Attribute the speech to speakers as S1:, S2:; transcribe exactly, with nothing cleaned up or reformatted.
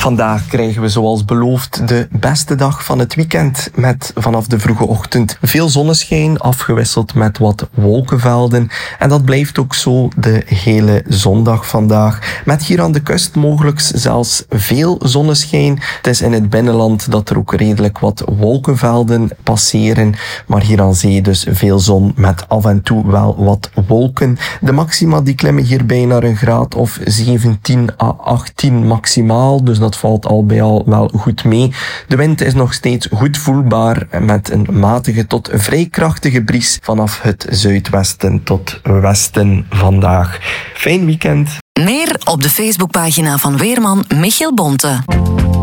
S1: Vandaag krijgen we zoals beloofd de beste dag van het weekend met vanaf de vroege ochtend veel zonneschijn afgewisseld met wat wolkenvelden. En dat blijft ook zo de hele zondag vandaag. Met hier aan de kust mogelijk zelfs veel zonneschijn. Het is in het binnenland dat er ook redelijk wat wolkenvelden passeren. Maar hier aan zee dus veel zon met af en toe wel wat wolken. De maxima die klimmen hierbij naar een graad of zeventien à achttien maximaal. Dus dat valt al bij al wel goed mee. De wind is nog steeds goed voelbaar met een matige tot vrij krachtige bries vanaf het zuidwesten tot westen vandaag. Fijn weekend.
S2: Meer op de Facebookpagina van weerman Michiel Bonte.